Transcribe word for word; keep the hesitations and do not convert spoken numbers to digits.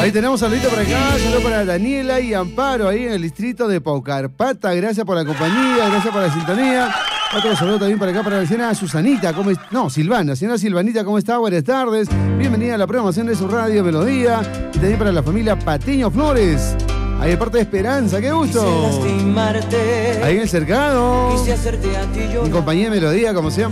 Ahí tenemos saludito por acá, saludo para Daniela y Amparo ahí en el distrito de Paucarpata. Gracias por la compañía, gracias por la sintonía. Otro saludo también para acá para la señora Susanita, ¿cómo es? No, Silvana, señora Silvanita, ¿cómo está? Buenas tardes. Bienvenida a la programación de su radio Melodía. Y también para la familia Patiño Flores. Ahí de parte de Esperanza, qué gusto. Ahí en el cercado. En compañía de Melodía, como siempre.